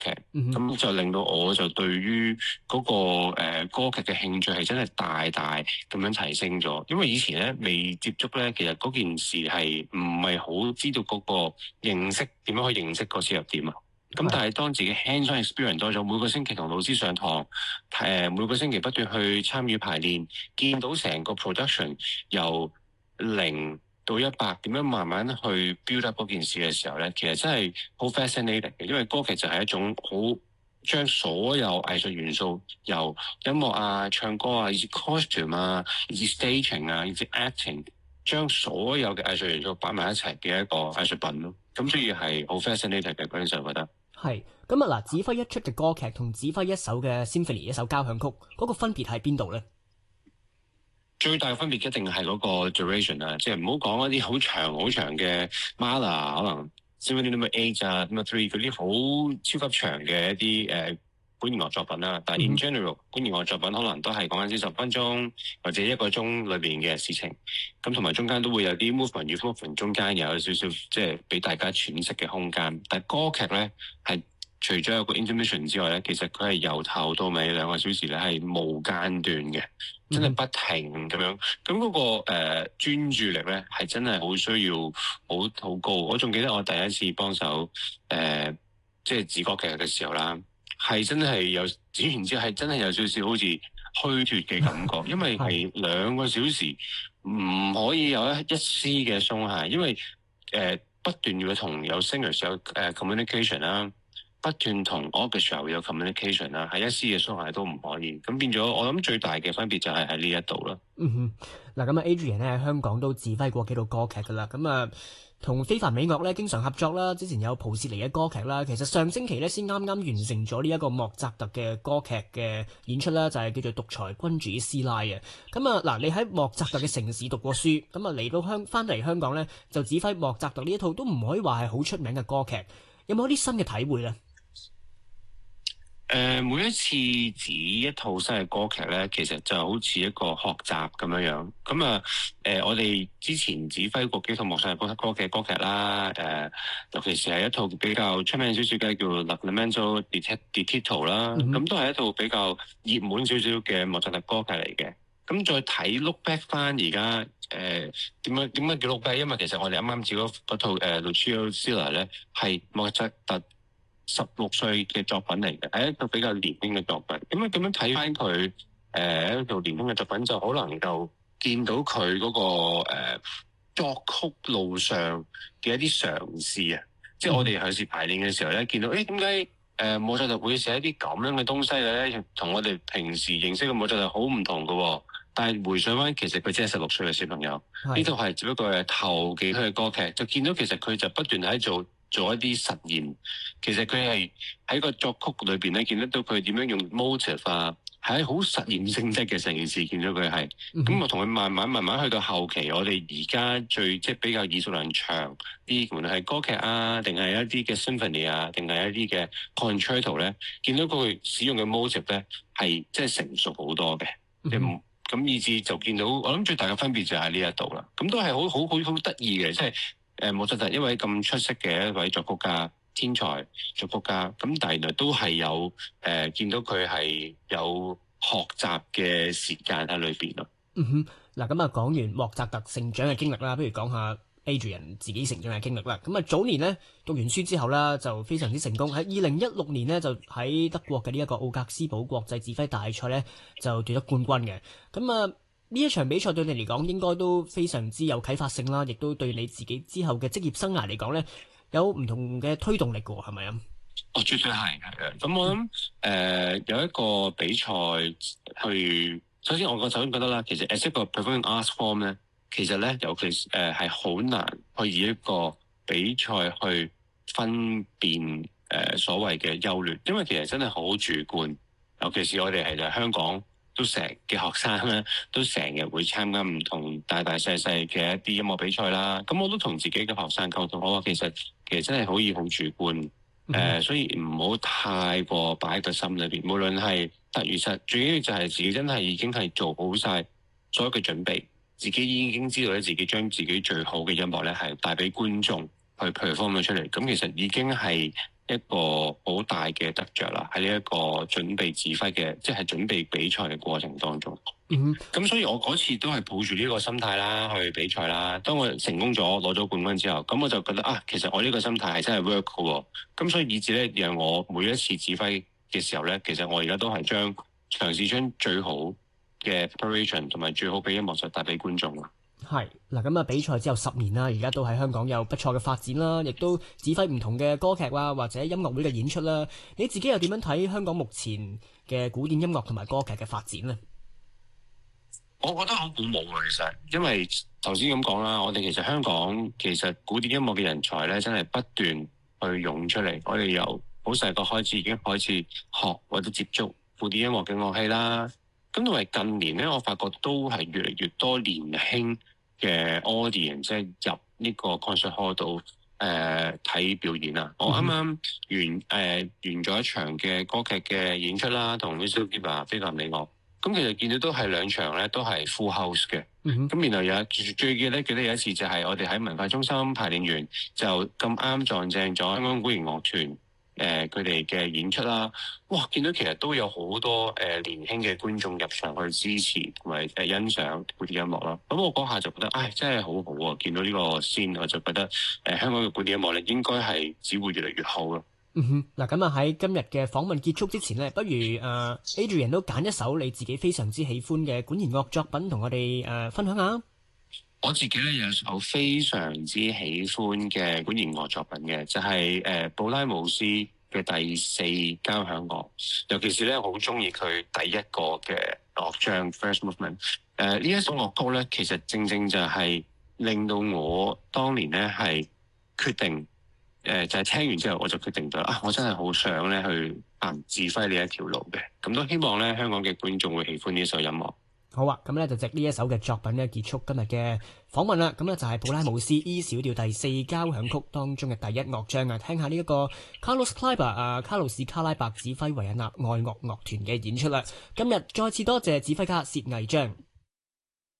劇，咁就令到我就對於嗰個歌劇嘅興趣係真係大大咁樣提升咗。因為以前咧未接觸咧，其實嗰件事係唔係好知道嗰個認識點樣可以認識個切入點啊。咁但係當自己 hands-on experience 多咗，每個星期同老師上堂，每個星期不斷去參與排練，見到成個 production 由0到100點樣慢慢去 build up 嗰件事嘅時候咧，其實真係好 fascinating 嘅。因為歌劇就係一種好將所有藝術元素由音樂啊、唱歌啊，以至 costume 啊，以至 staging 啊，以至 acting， 將所有嘅藝術元素擺埋一齊嘅一個藝術品咯。咁所以係好 fascinating 嘅嗰陣時候覺得。 係咁啊！嗱，指揮一出嘅歌劇同指揮一首嘅 symphony 一首交響曲，嗰個分別喺邊度咧？ 最大嘅分別一定係嗰個 duration 啦，即係唔好講一啲好長嘅 Mahler 可能 Symphony No. 8啊、No. 3嗰啲好超級長嘅一啲管弦樂作品啦。但係 in general 管弦樂作品可能都係講緊先10分鐘或者1個鐘裏邊嘅事情。咁同埋中間都會有啲 movement 與 movement 中間有少少即係俾大家喘息嘅空間。但係歌劇咧係除咗有個 intermission 之外咧，其實佢係由頭到尾2個小時咧係無間斷嘅，真係不停咁樣。咁嗰個專注力咧係真係好需要好高。我仲記得我第一次幫手即係指歌劇嘅時候啦，係真係有指完之後係真係有少少好似虛脫嘅感覺，因為係2個小時唔可以有一絲嘅鬆懈，因為不斷要同有 singers 有communication 啦。不斷同 orchestra 有 communication 啦，係一絲嘅鬆懈都唔可以。咁變咗，我諗最大嘅分別就係喺呢一度啦。 嗱咁啊 Adrian 咧喺香港都指揮過幾套歌劇噶啦。咁啊，同非凡美樂咧經常合作啦。之前有普契尼嘅歌劇啦，其實上星期咧先啱啱完成咗呢一個莫扎特嘅歌劇嘅演出啦，就係叫做《獨裁君主師奶》嘅。咁啊嗱，你喺莫扎特嘅城市讀過書，咁啊嚟到翻嚟香港咧就指揮莫扎特呢一套都唔可以話係好出名嘅歌劇，有冇啲新嘅體會咧？ 每一次指一套新嘅歌劇咧，其實就好似一個學習咁樣。咁啊，我哋之前指揮過幾套莫扎特歌劇啦，尤其是係一套比較出名少少嘅叫《Lamento di Tito》啦，咁都係一套比較熱門少少嘅莫扎特歌劇嚟嘅。咁再睇 look back 翻而家點解叫 look back？ 因為其實我哋啱啱指嗰套Lucio Silla 咧係莫扎特16歲嘅作品嚟嘅，係一個比較年輕嘅作品。咁樣睇翻佢一套年輕嘅作品，就好能夠見到佢嗰個作曲路上嘅一啲嘗試啊！即係我哋有時排練嘅時候咧，見到點解莫扎特會寫一啲咁樣嘅東西咧，同我哋平時認識嘅莫扎特好唔同嘅喎。但係回想翻，其實佢只係16歲嘅小朋友，呢度係只不過係頭幾套嘅歌劇，就見到其實佢就不斷喺做一啲實驗。其實佢係喺個作曲裏邊咧，見得到佢點樣用 motive 啊，係好實驗性質嘅成件事，見到佢係。咁我同佢慢慢去到後期，我哋而家即係比較耳熟能詳啲，無論係歌劇啊，定係一啲嘅 symphony 啊，定係一啲嘅 concerto 咧，見到佢使用嘅 motive 咧係即係成熟好多嘅。咁以至就見到，我諗最大嘅分別就喺呢一度啦。咁都係好得意嘅，即係莫扎特一位咁出色嘅一位作曲家、天才作曲家。咁但係原來都係有見到佢係有學習嘅時間喺裏邊咯。 嗱咁啊，講完莫扎特成長嘅經歷啦，不如講下 Adrian 自己成長嘅經歷啦。咁啊，早年呢讀完書之後啦，就非常之成功。喺2016年呢，就喺德國嘅呢一個奧格斯堡國際指揮大賽呢，就奪得冠軍嘅。咁啊，呢一場比賽對你嚟講應該都非常之有啟發性啦，亦都對你自己之後嘅職業生涯嚟講呢，有唔同嘅推動力嘅，係咪啊？ 絕對係嘅。咁我諗有一個比賽去，首先我覺得啦，其實 as 一個 performing arts form 咧，其實咧尤其係好難去以一個比賽去分辨所謂嘅優劣，因為其實真係好主觀。尤其是我哋係就香港都成嘅學生咧，都成日會參加唔同大大細細嘅一啲音樂比賽啦。咁我都同自己嘅學生溝通，我話其實真係可以好主觀。所以唔好太過擺喺個心裏邊，無論係得與失，最緊要就係自己真係已經係做好晒所有嘅準備，自己已經知道咧，自己將自己最好嘅音樂咧係帶俾觀眾去 perform 咗出嚟。咁其實已經係一個好大嘅得着啦，喺呢一個準備指揮嘅，即係準備比賽嘅過程當中。咁所以我嗰次都係抱住呢個心態啦去比賽啦。當我成功咗攞咗冠軍之後，咁我就覺得其實我呢個心態係真係 work 嘅喎。咁所以以至咧，讓我每一次指揮嘅時候咧，其實我而家都係嘗試將最好嘅 preparation 同埋最好嘅音樂就帶俾觀眾啦。係嗱，咁比賽之後10年啦，而家都喺香港有不錯嘅發展啦，亦都指揮唔同嘅歌劇啊或者音樂會嘅演出啦。你自己又點樣睇香港目前嘅古典音樂同埋歌劇嘅發展呢？ 我覺得好鼓舞啊！其實，因為頭先咁講啦，我哋其實香港其實古典音樂嘅人才咧，真係不斷去湧出嚟。我哋由好細個開始已經開始學或者接觸古典音樂嘅樂器啦。咁同埋近年咧，我發覺都係越嚟越多年輕嘅 audience 即係入呢個 concert hall 度睇表演啊！我啱啱完咗一場嘅歌劇嘅演出啦，同 Visual Diva 菲格美樂。咁其實見到都係兩場咧，都係 full house 嘅。咁然後最記得有一次就係我哋喺文化中心排練完，就咁啱撞正咗香港古絃樂團佢哋嘅演出啦。哇！見到其實都有好多年輕嘅觀眾入場去支持同埋欣賞古典音樂啦。咁我嗰下就覺得，真係好好啊！見到呢個先，我就覺得香港嘅古典音樂咧，應該係只會越嚟越好咯。 嗱，咁喺今日嘅訪問結束之前呢，不如Adrian 都揀一首你自己非常之喜歡嘅管弦樂作品，同我哋分享下。我自己咧有一首非常之喜歡嘅管弦樂作品嘅，就係布拉姆斯嘅第4交響樂，尤其是咧好中意佢第一個嘅樂章 First Movement。呢一首樂曲咧，其實正正就係令到我當年咧係決定。就係聽完之後，我就決定咗我真係好想咧去行指揮呢一條路嘅。咁都希望咧香港嘅觀眾會喜歡呢首音樂。好啊，咁咧就藉呢一首嘅作品咧結束今日嘅訪問啦。咁咧就係布拉姆斯 E 小調第4交響曲當中嘅第1樂章啊，聽下呢一個 Carlos Kleiber 卡路士卡拉伯指揮維也納愛樂樂團嘅演出啦。今日再次多謝指揮家薛毅將。